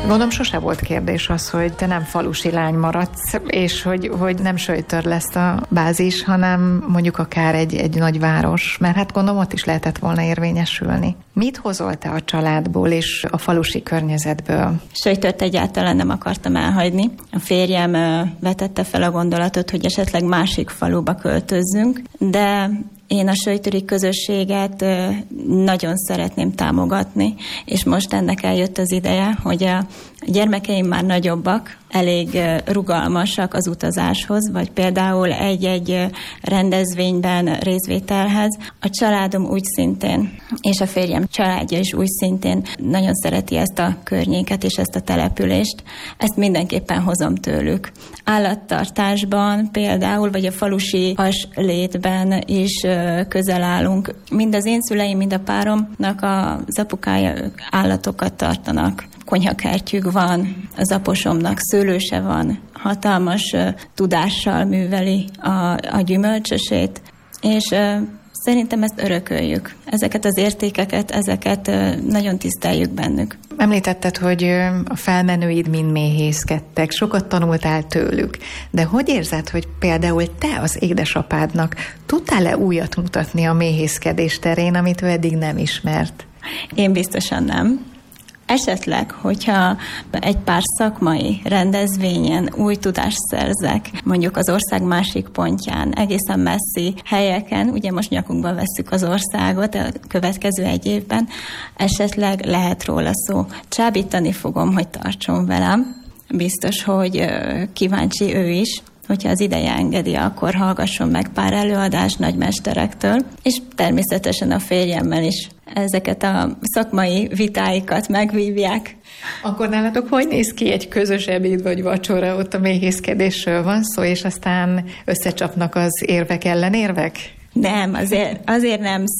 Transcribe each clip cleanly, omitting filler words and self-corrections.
Gondolom sose volt kérdés az, hogy te nem falusi lány maradsz, és hogy nem Söjtör lesz a bázis, hanem mondjuk akár egy nagyváros, mert hát gondolom ott is lehetett volna érvényesülni. Mit hozol te a családból és a falusi környezetből? Söjtört egyáltalán nem akartam elhagyni. A férjem vetette fel a gondolatot, hogy esetleg másik faluba költözzünk, de én a söjtöri közösséget nagyon szeretném támogatni, és most ennek eljött az ideje, hogy a gyermekeim már nagyobbak, elég rugalmasak az utazáshoz, vagy például egy-egy rendezvényben részvételhez. A családom úgy szintén, és a férjem családja is úgy szintén nagyon szereti ezt a környéket és ezt a települést. Ezt mindenképpen hozom tőlük. Állattartásban például, vagy a falusi haslétben is közel állunk. Mind az én szüleim, mind a páromnak az apukája állatokat tartanak. Konyhakertjük van, az aposomnak szőlőse van, hatalmas tudással műveli a gyümölcsösét, és szerintem ezt örököljük. Ezeket az értékeket, ezeket nagyon tiszteljük bennük. Említetted, hogy a felmenőid mind méhészkedtek, sokat tanultál tőlük, de hogy érzed, hogy például te az édesapádnak tudtál-e újat mutatni a méhészkedés terén, amit ő eddig nem ismert? Én biztosan nem. Esetleg, hogyha egy pár szakmai rendezvényen új tudást szerzek, mondjuk az ország másik pontján, egészen messzi helyeken, ugye most nyakunkba vesszük az országot a következő egy évben, esetleg lehet róla szó. Csábítani fogom, hogy tartson velem. Biztos, hogy kíváncsi ő is, hogyha az ideje engedi, akkor hallgasson meg pár előadást nagymesterektől, és természetesen a férjemmel is ezeket a szakmai vitáikat megvívják. Akkor nálatok hogy néz ki egy közös ebéd vagy vacsora? Ott a méhészkedésről van szó, és aztán összecsapnak az érvek ellenérvek? Nem, azért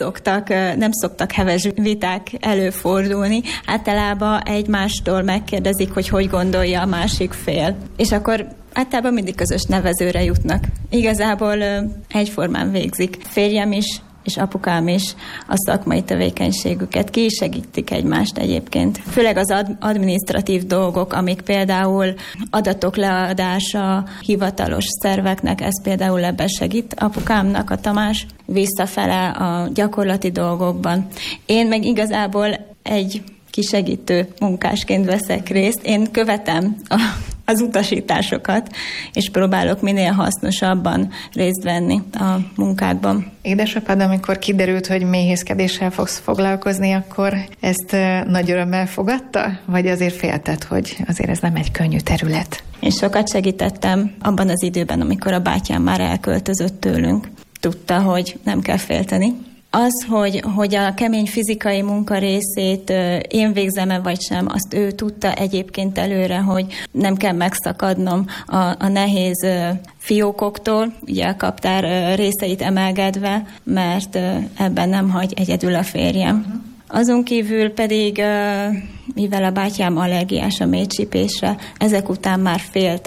nem szoktak heves viták előfordulni. Általában egymástól megkérdezik, hogy gondolja a másik fél. És akkor általában mindig közös nevezőre jutnak. Igazából egyformán végzik. Férjem is, és apukám is a szakmai tevékenységüket ki is segítik egymást egyébként. Főleg az adminisztratív dolgok, amik például adatok leadása hivatalos szerveknek, ez például ebben segít apukámnak, a Tamás, visszafele a gyakorlati dolgokban. Én meg igazából egy kisegítő munkásként veszek részt. Én követem az utasításokat, és próbálok minél hasznosabban részt venni a munkákban. Édesapád, amikor kiderült, hogy méhészkedéssel fogsz foglalkozni, akkor ezt nagy örömmel fogadta? Vagy azért félted, hogy azért ez nem egy könnyű terület? Én sokat segítettem abban az időben, amikor a bátyám már elköltözött tőlünk. Tudta, hogy nem kell félteni. Az, hogy a kemény fizikai munka részét én végzem-e vagy sem, azt ő tudta egyébként előre, hogy nem kell megszakadnom a nehéz fiókoktól, ugye a kaptár részeit emelgetve, mert ebben nem hagy egyedül a férjem. Azon kívül pedig, mivel a bátyám allergiás a méhcsípésre, ezek után már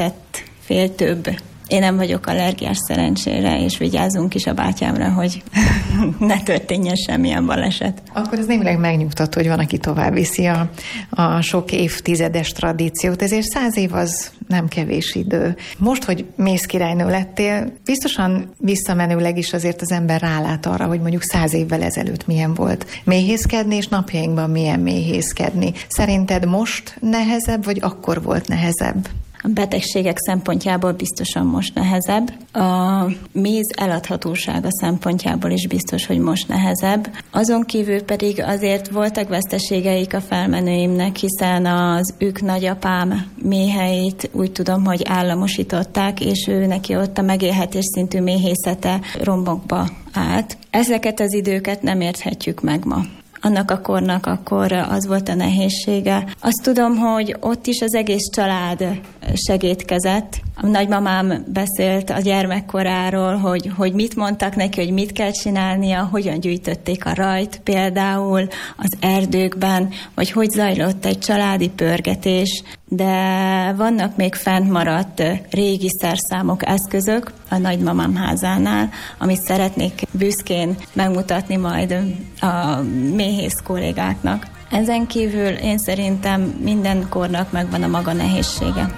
fél több. Én nem vagyok allergiás szerencsére, és vigyázzunk is a bátyámra, hogy ne történjen semmilyen baleset. Akkor ez némileg megnyugtató, hogy van, aki tovább viszi a sok évtizedes tradíciót, ezért 100 év az nem kevés idő. Most, hogy mézkirálynő lettél, biztosan visszamenőleg is azért az ember rálát arra, hogy mondjuk 100 évvel ezelőtt milyen volt méhészkedni, és napjainkban milyen méhészkedni. Szerinted most nehezebb, vagy akkor volt nehezebb? A betegségek szempontjából biztosan most nehezebb. A méz eladhatósága szempontjából is biztos, hogy most nehezebb. Azon kívül pedig azért voltak veszteségeik a felmenőimnek, hiszen az ők nagyapám méheit úgy tudom, hogy államosították, és ő neki ott a megélhetés szintű méhészete rombokba állt. Ezeket az időket nem érthetjük meg ma. Annak a kornak akkor az volt a nehézsége. Azt tudom, hogy ott is az egész család segédkezett. A nagymamám beszélt a gyermekkoráról, hogy mit mondtak neki, hogy mit kell csinálnia, hogyan gyűjtötték a rajt például az erdőkben, vagy hogy zajlott egy családi pörgetés, de vannak még fentmaradt régi szerszámok, eszközök a nagymamám házánál, amit szeretnék büszkén megmutatni majd a méhész kollégáknak. Ezen kívül én szerintem minden kornak megvan a maga nehézsége.